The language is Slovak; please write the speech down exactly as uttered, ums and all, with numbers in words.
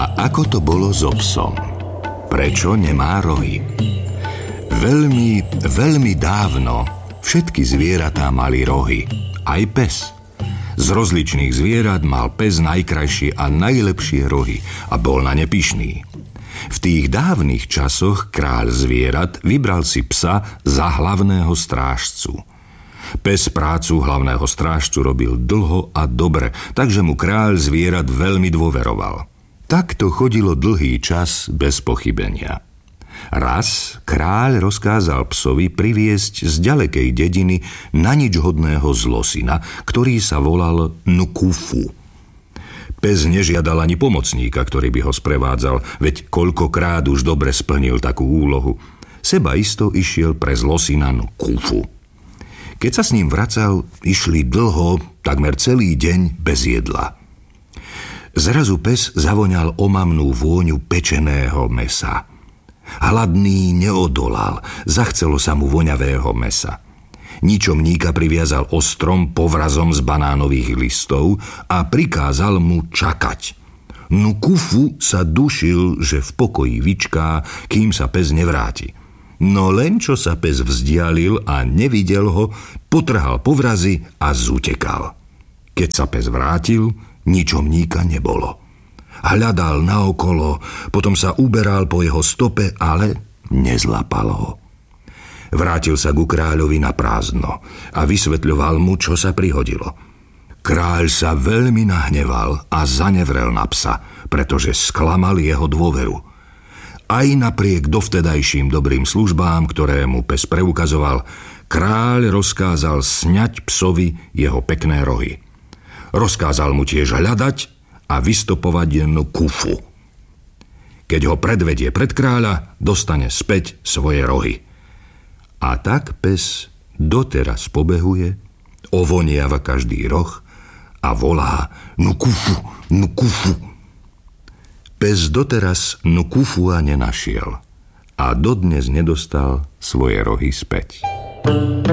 A ako to bolo so psom? Prečo nemá rohy? Veľmi, veľmi dávno všetky zvieratá mali rohy, aj pes. Z rozličných zvierat mal pes najkrajšie a najlepšie rohy a bol na ne pyšný. V tých dávnych časoch kráľ zvierat vybral si psa za hlavného strážcu. Pes prácu hlavného strážcu robil dlho a dobre, takže mu kráľ zvierat veľmi dôveroval. Takto chodilo dlhý čas bez pochybenia. Raz kráľ rozkázal psovi priviesť z ďalekej dediny na nič hodného zlosina, ktorý sa volal Nukufu. Pes nežiadal ani pomocníka, ktorý by ho sprevádzal, veď koľkokrát už dobre splnil takú úlohu. Seba isto išiel pre zlosina Nukufu. Keď sa s ním vracal, išli dlho, takmer celý deň bez jedla. Zrazu pes zavoňal omamnú vôňu pečeného mesa. Hladný neodolal, zachcelo sa mu voňavého mesa. Ničomníka priviazal ostrom povrazom z banánových listov a prikázal mu čakať. Nukufu sa dušil, že v pokoji vyčká, kým sa pes nevráti. No len čo sa pes vzdialil a nevidel ho, potrhal povrazy a zutekal. Keď sa pes vrátil, ničomníka nebolo. Hľadal naokolo, potom sa uberal po jeho stope, ale nezlapal ho. Vrátil sa ku kráľovi na prázdno a vysvetľoval mu, čo sa prihodilo. Kráľ sa veľmi nahneval a zanevrel na psa, pretože sklamal jeho dôveru. Aj napriek dovtedajším dobrým službám, ktoré mu pes preukazoval, kráľ rozkázal sňať psovi jeho pekné rohy. Rozkázal mu tiež hľadať a vystopovať Nukufu. Keď ho predvedie pred kráľa, dostane späť svoje rohy. A tak pes doteraz pobehuje, ovoniava každý roh a volá Nukufu, Nukufu. Pes doteraz Nukufua nenašiel a dodnes nedostal svoje rohy späť.